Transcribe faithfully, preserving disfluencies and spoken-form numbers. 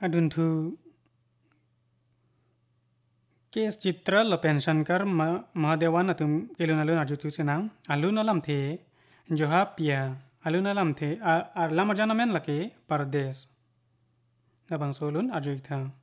adun thu kes citra la pension kar Mahadewan atum kelun alun arjutu senang alun alam the johapia alun alam the alam arjana men lake pardes dabang solun arjuita